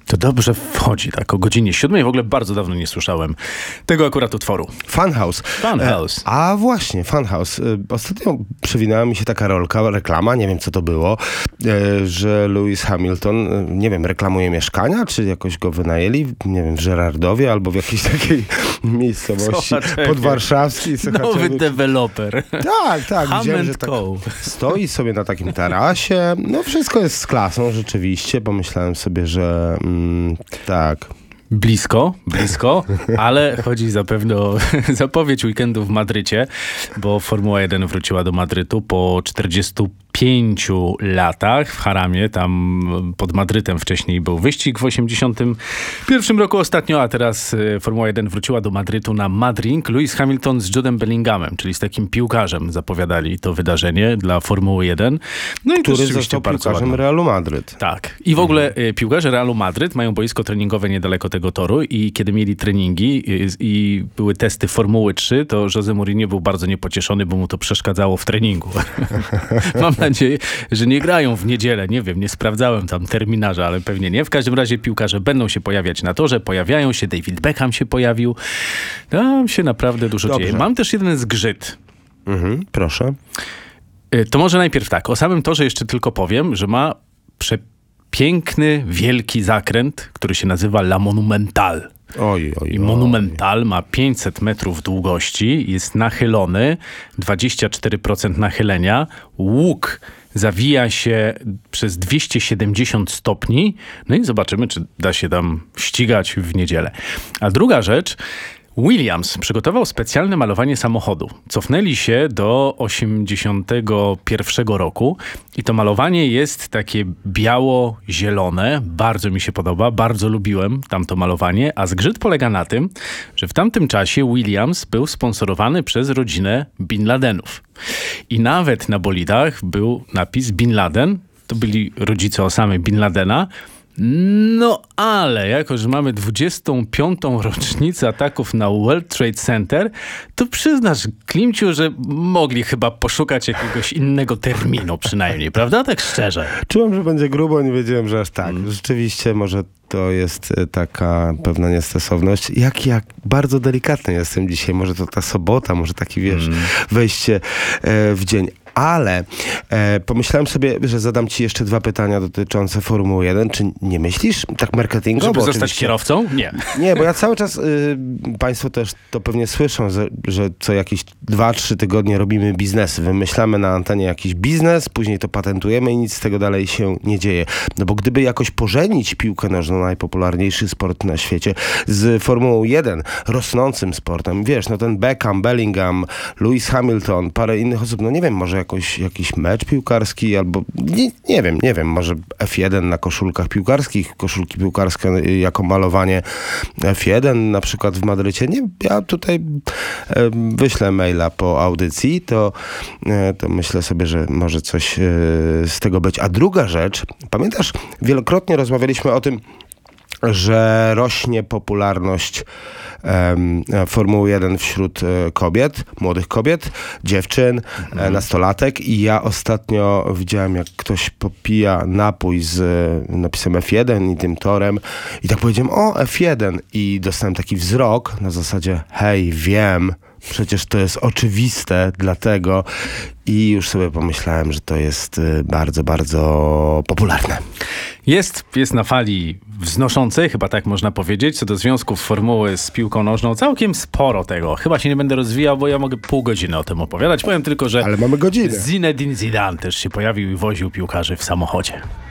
To dobrze wchodzi, tak o godzinie 7. W ogóle bardzo dawno nie słyszałem tego akurat utworu. Funhouse. Funhouse. A właśnie, Funhouse. Ostatnio przewinęła mi się taka reklama, nie wiem co to było, że Lewis Hamilton, nie wiem, reklamuje mieszkania, czy jakoś go wynajęli, nie wiem, w Żerardowie albo w jakiejś takiej miejscowości podwarszawskiej. Nowy deweloper. Tak. Widziałem, że tak stoi sobie na takim tarasie. No wszystko jest z klasą rzeczywiście. Pomyślałem sobie, że tak. Blisko, ale chodzi zapewne o zapowiedź weekendu w Madrycie, bo Formuła 1 wróciła do Madrytu po 45 latach w Haramie. Tam pod Madrytem wcześniej był wyścig w 81 roku ostatnio, a teraz Formuła 1 wróciła do Madrytu na Madring. Lewis Hamilton z Judem Bellinghamem, czyli z takim piłkarzem, zapowiadali to wydarzenie dla Formuły 1. No i który został piłkarzem Realu Madryt. Tak. I w ogóle piłkarze Realu Madryt mają boisko treningowe niedaleko tego toru i kiedy mieli treningi i były testy Formuły 3, to José Mourinho był bardzo niepocieszony, bo mu to przeszkadzało w treningu. Mam nadzieję, że nie grają w niedzielę. Nie wiem, nie sprawdzałem tam terminarza, ale pewnie nie. W każdym razie piłkarze będą się pojawiać na torze. Pojawiają się, David Beckham się pojawił. Tam się naprawdę dużo dzieje. Mam też jeden zgrzyt. Proszę. To może najpierw tak. O samym torze jeszcze tylko powiem, że ma piękny, wielki zakręt, który się nazywa La Monumental. I Monumental ma 500 metrów długości, jest nachylony, 24% nachylenia, łuk zawija się przez 270 stopni, no i zobaczymy, czy da się tam ścigać w niedzielę. A druga rzecz, Williams przygotował specjalne malowanie samochodu. Cofnęli się do 81 roku i to malowanie jest takie biało-zielone. Bardzo mi się podoba, bardzo lubiłem tamto malowanie, a zgrzyt polega na tym, że w tamtym czasie Williams był sponsorowany przez rodzinę Bin Ladenów. I nawet na bolidach był napis Bin Laden, to byli rodzice Osamy Bin Ladena. No ale jako, że mamy 25. rocznicę ataków na World Trade Center, to przyznasz, Klimciu, że mogli chyba poszukać jakiegoś innego terminu przynajmniej, prawda? Tak szczerze. Czułem, że będzie grubo, nie wiedziałem, że aż tak. Rzeczywiście może to jest taka pewna niestosowność. Jak bardzo delikatny jestem dzisiaj. Może to ta sobota, może taki, wejście w dzień. Ale pomyślałem sobie, że zadam ci jeszcze 2 pytania dotyczące Formuły 1. Czy nie myślisz tak marketingowo? Żeby zostać kierowcą? Nie. Nie, bo ja cały czas, państwo też to pewnie słyszą, że co jakieś 2-3 tygodnie robimy biznesy. Wymyślamy na antenie jakiś biznes, później to patentujemy i nic z tego dalej się nie dzieje. No bo gdyby jakoś pożenić piłkę nożną, najpopularniejszy sport na świecie, z Formułą 1, rosnącym sportem, wiesz, no ten Beckham, Bellingham, Lewis Hamilton, parę innych osób, no nie wiem, może jakiś mecz piłkarski albo nie wiem, może F1 na koszulkach piłkarskich, koszulki piłkarskie jako malowanie F1 na przykład w Madrycie. Nie, ja tutaj wyślę maila po audycji, to myślę sobie, że może coś z tego być. A druga rzecz, pamiętasz, wielokrotnie rozmawialiśmy o tym, że rośnie popularność Formuły 1 wśród kobiet, młodych kobiet, dziewczyn, nastolatek i ja ostatnio widziałem, jak ktoś popija napój z napisem F1 i tym torem i tak powiedziałem, o F1 i dostałem taki wzrok na zasadzie, hej, wiem, przecież to jest oczywiste, dlatego i już sobie pomyślałem, że to jest bardzo, bardzo popularne. Jest na fali wznoszącej, chyba tak można powiedzieć, co do związków formuły z piłką nożną. Całkiem sporo tego. Chyba się nie będę rozwijał, bo ja mogę pół godziny o tym opowiadać. Powiem tylko, że ale mamy godzinę. Zinedine Zidane też się pojawił i woził piłkarzy w samochodzie.